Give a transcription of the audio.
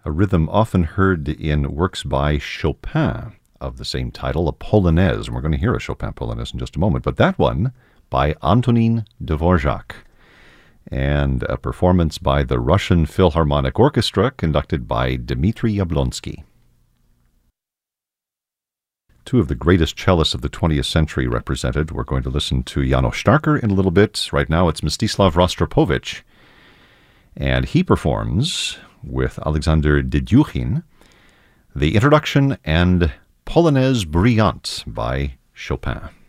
a rhythm often heard in works by Chopin of the same title, a Polonaise. And we're going to hear a Chopin Polonaise in just a moment. But that one by Antonin Dvorak, and a performance by the Russian Philharmonic Orchestra conducted by Dmitri Yablonsky. Two of the greatest cellists of the 20th century represented. We're going to listen to János Starker in a little bit. Right now it's Mstislav Rostropovich, and he performs with Alexander Dedyukhin the introduction and Polonaise Brillante by Chopin.